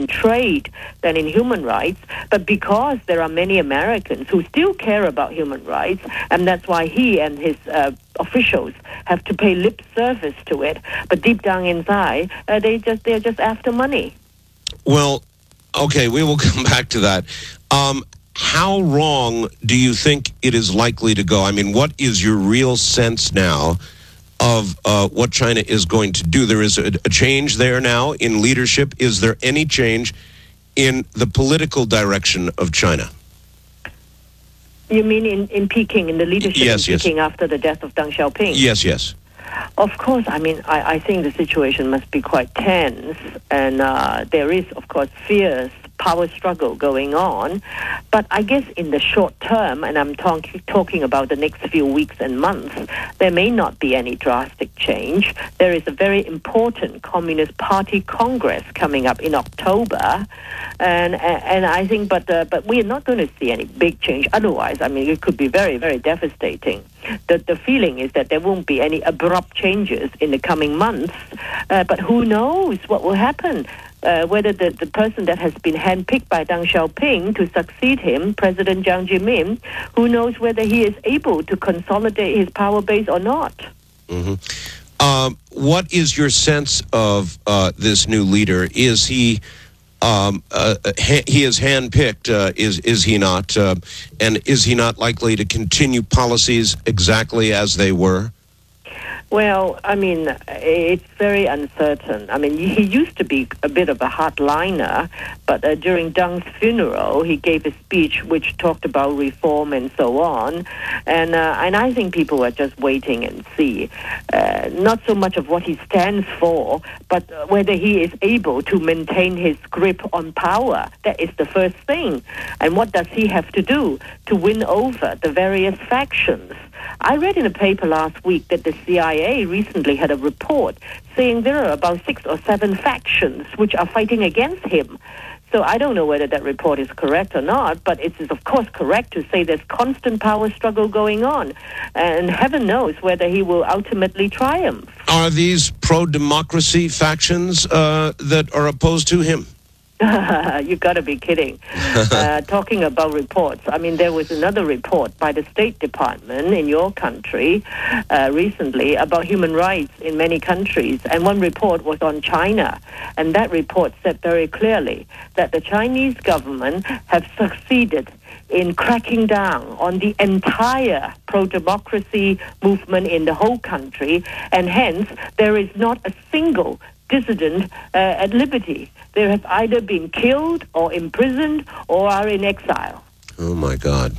trade than in human rights. But because there are many Americans who still care about human rights, and that's why he and his officials have to pay lip service to it. But deep down inside, they're just after money. Well, okay, we will come back to that. How wrong do you think it is likely to go? I mean, what is your real sense now of what China is going to do? There is a change there now in leadership. Is there any change in the political direction of China? You mean in Peking, in the leadership Yes, in Peking after the death of Deng Xiaoping? Yes. Of course, I mean, I think the situation must be quite tense, and there is, of course, fierce power struggle going on. But I guess in the short term, and I'm talking about the next few weeks and months, there may not be any drastic change. There is a very important Communist Party Congress coming up in October, and I think, but we are not going to see any big change. Otherwise, I mean, it could be very, very devastating. The feeling is that there won't be any abrupt changes in the coming months, but who knows what will happen? Whether the person that has been handpicked by Deng Xiaoping to succeed him, President Jiang Zemin, who knows whether he is able to consolidate his power base or not. Mm-hmm. What is your sense of this new leader? Is he he is handpicked? Is he not? And is he not likely to continue policies exactly as they were? Well, I mean, it's very uncertain. I mean, he used to be a bit of a hardliner, but during Deng's funeral, he gave a speech which talked about reform and so on. And I think people are just waiting and see. Not so much of what he stands for, but whether he is able to maintain his grip on power. That is the first thing. And what does he have to do to win over the various factions? I read in a paper last week that the CIA recently had a report saying there are about 6 or 7 factions which are fighting against him. So I don't know whether that report is correct or not, but it is of course correct to say there's constant power struggle going on. And heaven knows whether he will ultimately triumph. Are these pro-democracy factions that are opposed to him? You've got to be kidding. Talking about reports, I mean, there was another report by the State Department in your country recently about human rights in many countries, and one report was on China, and that report said very clearly that the Chinese government have succeeded in cracking down on the entire pro-democracy movement in the whole country, and hence there is not a single dissident at liberty. They have either been killed or imprisoned or are in exile. Oh, my God.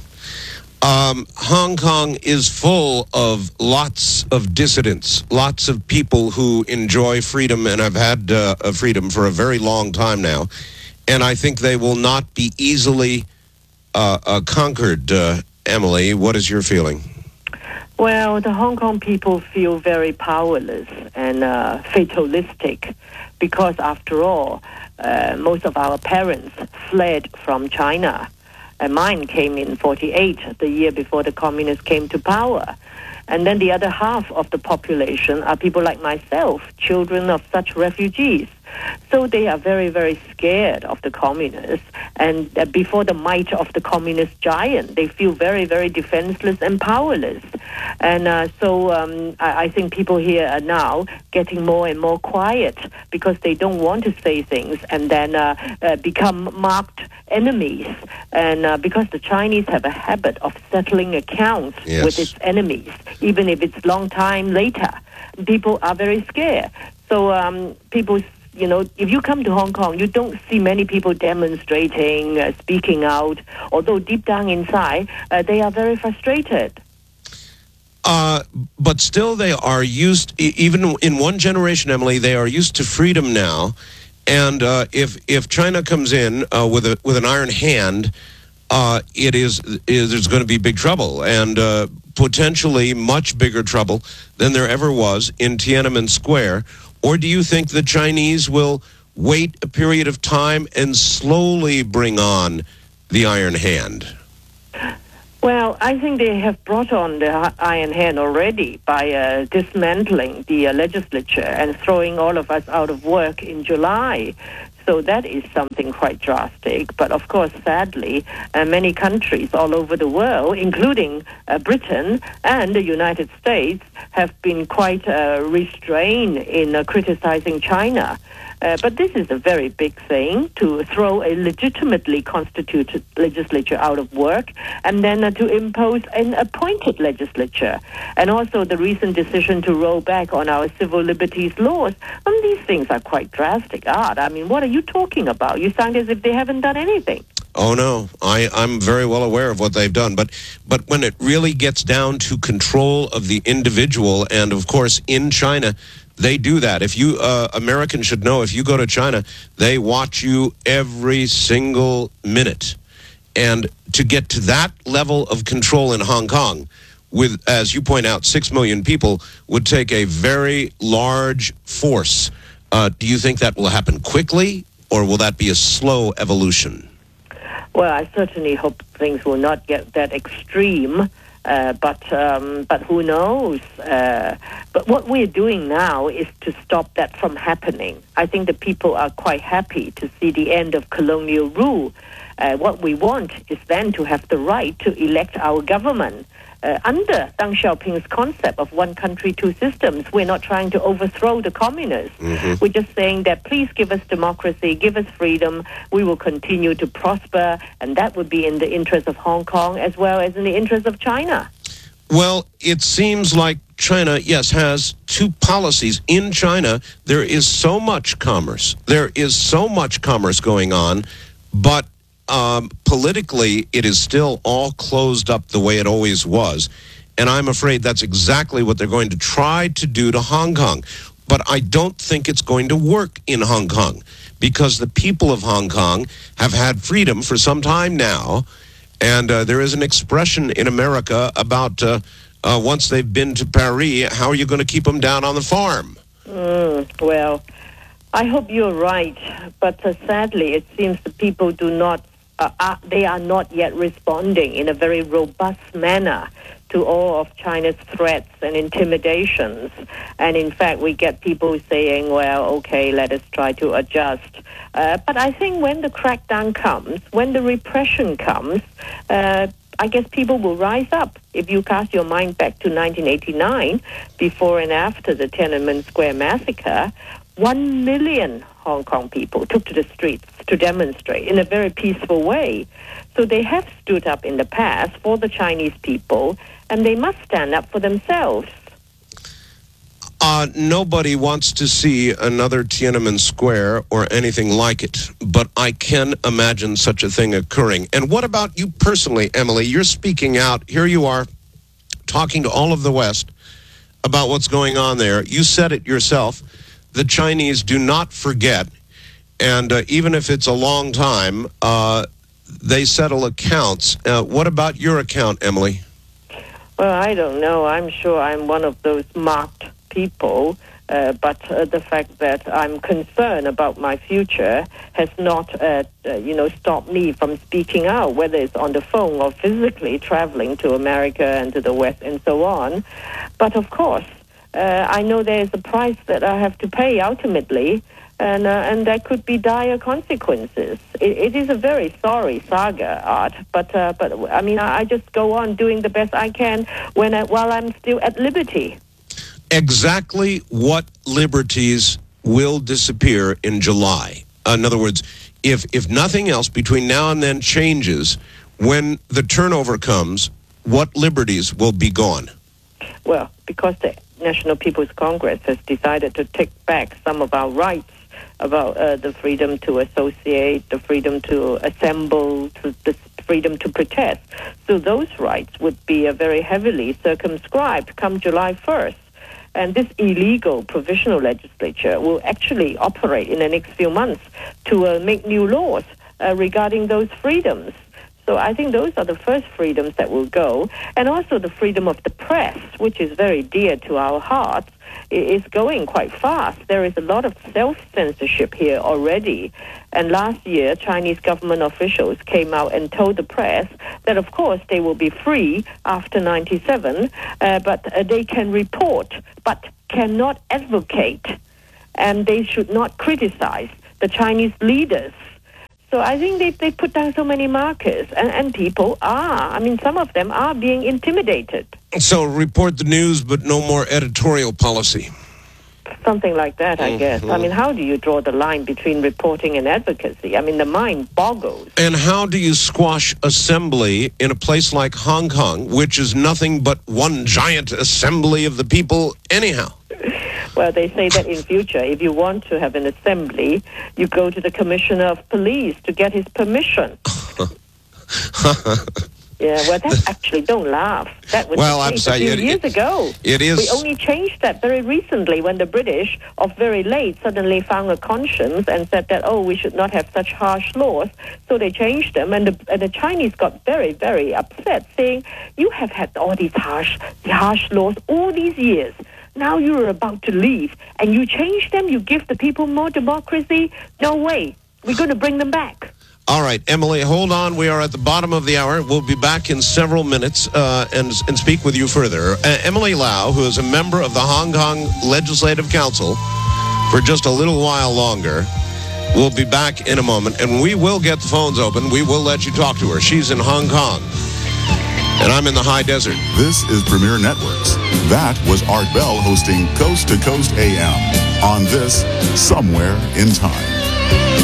Hong Kong is full of lots of dissidents, lots of people who enjoy freedom and have had freedom for a very long time now. And I think they will not be easily conquered. Emily, what is your feeling? Well, the Hong Kong people feel very powerless and fatalistic because, after all, most of our parents fled from China. And mine came in 1948, the year before the communists came to power. And then the other half of the population are people like myself, children of such refugees. So they are very, very scared of the communists. And before the might of the communist giant, they feel very, very defenseless and powerless. And so I think people here are now getting more and more quiet because they don't want to say things and then become marked enemies. And because the Chinese have a habit of settling accounts with its enemies, even if it's long time later, people are very scared. So people... You know, if you come to Hong Kong, you don't see many people demonstrating, speaking out, although deep down inside, they are very frustrated. But still they are used, even in one generation, Emily, they are used to freedom now. And if China comes in with an iron hand, there's going to be big trouble, and potentially much bigger trouble than there ever was in Tiananmen Square. Or do you think the Chinese will wait a period of time and slowly bring on the iron hand? Well, I think they have brought on the iron hand already by dismantling the legislature and throwing all of us out of work in July. So that is something quite drastic. But of course, sadly, many countries all over the world, including Britain and the United States, have been quite restrained in criticizing China. But this is a very big thing, to throw a legitimately constituted legislature out of work and then to impose an appointed legislature. And also the recent decision to roll back on our civil liberties laws. These things are quite drastic, Art. I mean, what are you talking about? You sound as if they haven't done anything. Oh, no, I'm very well aware of what they've done. But when it really gets down to control of the individual, and of course in China, they do that. If you, Americans should know, if you go to China, they watch you every single minute. And to get to that level of control in Hong Kong, with, as you point out, 6 million people, would take a very large force. Do you think that will happen quickly, or will that be a slow evolution? Well, I certainly hope things will not get that extreme. But who knows? But what we're doing now is to stop that from happening. I think the people are quite happy to see the end of colonial rule. What we want is then to have the right to elect our government. Under Deng Xiaoping's concept of one country, two systems, we're not trying to overthrow the communists. Mm-hmm. We're just saying that please give us democracy, give us freedom, we will continue to prosper, and that would be in the interest of Hong Kong as well as in the interest of China. Well, it seems like China, yes, has two policies. In China, there is so much commerce. There is so much commerce going on, but politically, it is still all closed up the way it always was. And I'm afraid that's exactly what they're going to try to do to Hong Kong. But I don't think it's going to work in Hong Kong, because the people of Hong Kong have had freedom for some time now. And there is an expression in America about once they've been to Paris, how are you going to keep them down on the farm? Well, I hope you're right. But sadly, it seems the people do not they are not yet responding in a very robust manner to all of China's threats and intimidations. And in fact, we get people saying, well, okay, let us try to adjust. But I think when the crackdown comes, when the repression comes, I guess people will rise up. If you cast your mind back to 1989, before and after the Tiananmen Square massacre, 1 million Hong Kong people took to the streets to demonstrate in a very peaceful way. So they have stood up in the past for the Chinese people, and they must stand up for themselves. Nobody wants to see another Tiananmen Square or anything like it, but I can imagine such a thing occurring. And what about you personally, Emily? You're speaking out. Here you are, talking to all of the West about what's going on there. You said it yourself. The Chinese do not forget, and even if it's a long time, they settle accounts. What about your account, Emily? Well, I don't know. I'm sure I'm one of those marked people, but the fact that I'm concerned about my future has not, stopped me from speaking out, whether it's on the phone or physically traveling to America and to the West and so on. But of course, I know there is a price that I have to pay ultimately, and there could be dire consequences. It is a very sorry saga, Art, but I mean, I just go on doing the best I can while I'm still at liberty. Exactly what liberties will disappear in July? In other words, if nothing else between now and then changes, when the turnover comes, what liberties will be gone? Well, because the National People's Congress has decided to take back some of our rights about the freedom to associate, the freedom to assemble, the freedom to protest. So those rights would be very heavily circumscribed come July 1st. And this illegal provisional legislature will actually operate in the next few months to make new laws regarding those freedoms. So I think those are the first freedoms that will go. And also the freedom of the press, which is very dear to our hearts, is going quite fast. There is a lot of self-censorship here already. And last year, Chinese government officials came out and told the press that, of course, they will be free after 97, but they can report, but cannot advocate. And they should not criticize. the Chinese leaders. So I think they put down so many markers, and people are. I mean, some of them are being intimidated. So report the news, but no more editorial policy. Something like that, I guess. I mean, how do you draw the line between reporting and advocacy? I mean, the mind boggles. And how do you squash assembly in a place like Hong Kong, which is nothing but one giant assembly of the people anyhow? Well, they say that in future, if you want to have an assembly, you go to the Commissioner of Police to get his permission. Yeah, well, that's actually, don't laugh. That was a few years ago. It is. We only changed that very recently when the British, of very late, suddenly found a conscience and said that, we should not have such harsh laws. So they changed them, and the Chinese got very, very upset, saying, you have had all these harsh laws all these years. Now you're about to leave, and you change them, you give the people more democracy? No way. We're going to bring them back. All right, Emily, hold on. We are at the bottom of the hour. We'll be back in several minutes and speak with you further. Emily Lau, who is a member of the Hong Kong Legislative Council for just a little while longer, will be back in a moment, and we will get the phones open. We will let you talk to her. She's in Hong Kong, and I'm in the high desert. This is Premier Networks. That was Art Bell hosting Coast to Coast AM on this Somewhere in Time.